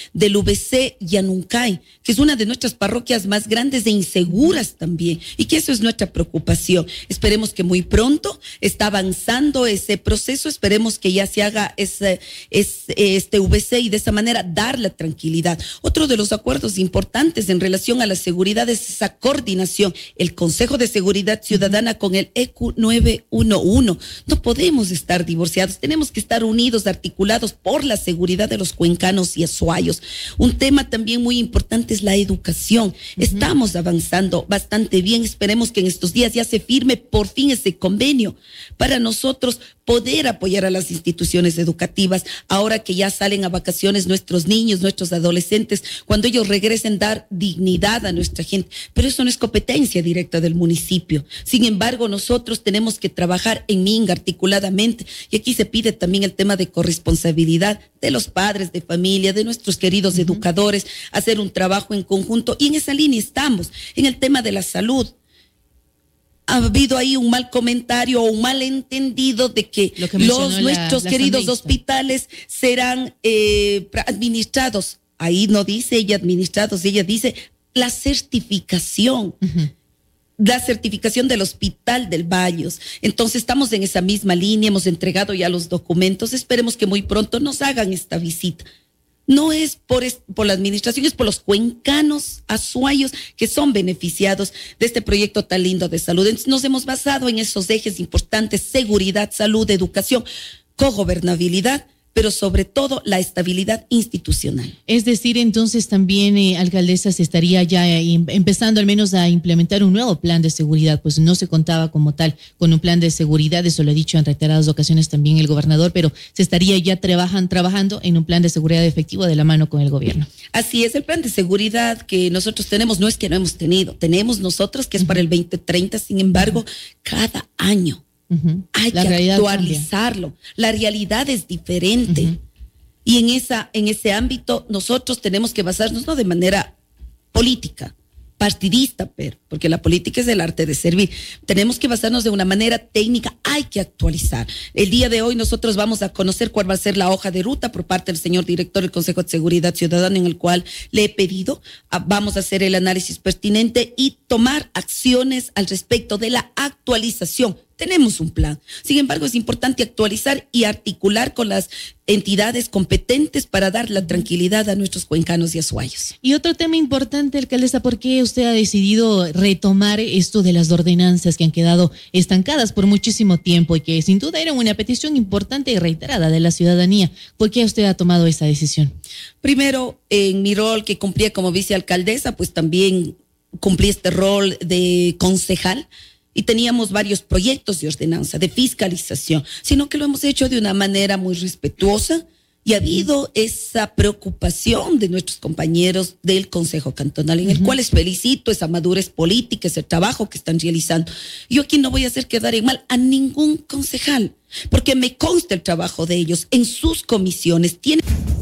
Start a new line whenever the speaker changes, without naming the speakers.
del VC Yanuncay, que es una de nuestras parroquias más grandes e inseguras también, y que eso es nuestra preocupación. Esperemos que muy pronto está avanzando ese proceso, esperemos que ya se haga este VC y de esa manera dar la tranquilidad. Otro de los acuerdos importantes en relación a la seguridad es esa coordinación, el Consejo de Seguridad Ciudadana con el EQ 911. No podemos estar divorciados, tenemos que estar unidos, articulados por la seguridad de los cuencanos y azuayos. Un tema también muy importante es la educación. Estamos avanzando bastante bien, esperemos que en estos días ya se firme por fin ese convenio para nosotros poder apoyar a las instituciones educativas, ahora que ya salen a vacaciones nuestros niños, nuestros adolescentes, cuando ellos regresen, dar dignidad a nuestra gente. Pero eso no es competencia directa del municipio. Sin embargo, nosotros tenemos que trabajar en Minga articuladamente, y aquí se pide también el tema de corresponsabilidad de los padres de familia, de nuestros queridos educadores, hacer un trabajo en conjunto, y en esa línea estamos. En el tema de la salud, ha habido ahí un mal comentario o un mal entendido de que nuestros queridos hospitales serán administrados. Ahí no dice ella administrados, ella dice la certificación. La certificación del Hospital del Baños. Entonces estamos en esa misma línea, hemos entregado ya los documentos, esperemos que muy pronto nos hagan esta visita. No es por la administración, es por los cuencanos azuayos que son beneficiados de este proyecto tan lindo de salud. Entonces nos hemos basado en esos ejes importantes: seguridad, salud, educación, cogobernabilidad, pero sobre todo la estabilidad institucional.
Es decir, entonces también, alcaldesa, se estaría ya empezando al menos a implementar un nuevo plan de seguridad, pues no se contaba como tal con un plan de seguridad, eso lo ha dicho en reiteradas ocasiones también el gobernador, pero se estaría ya trabajando en un plan de seguridad efectivo de la mano con el gobierno.
Así es, el plan de seguridad que nosotros tenemos, no es que no hemos tenido, tenemos nosotros que es para el 2030, sin embargo, cada año hay que actualizarlo. Cambia. La realidad es diferente. Y en ese ámbito nosotros tenemos que basarnos no de manera política, partidista, porque la política es el arte de servir. Tenemos que basarnos de una manera técnica, hay que actualizar. El día de hoy nosotros vamos a conocer cuál va a ser la hoja de ruta por parte del señor director del Consejo de Seguridad Ciudadana, en el cual le he pedido, vamos a hacer el análisis pertinente y tomar acciones al respecto de la actualización. Tenemos un plan. Sin embargo, es importante actualizar y articular con las entidades competentes para dar la tranquilidad a nuestros cuencanos y azuayos.
Y otro tema importante, alcaldesa, ¿por qué usted ha decidido retomar esto de las ordenanzas que han quedado estancadas por muchísimo tiempo y que sin duda era una petición importante y reiterada de la ciudadanía? ¿Por qué usted ha tomado esa decisión?
Primero, en mi rol que cumplía como vicealcaldesa, pues también cumplí este rol de concejal. Y teníamos varios proyectos de ordenanza, de fiscalización, sino que lo hemos hecho de una manera muy respetuosa, y ha habido esa preocupación de nuestros compañeros del Consejo Cantonal, en el cual les felicito esa madurez política, ese trabajo que están realizando. Yo aquí no voy a hacer quedar en mal a ningún concejal, porque me consta el trabajo de ellos en sus comisiones. Tienen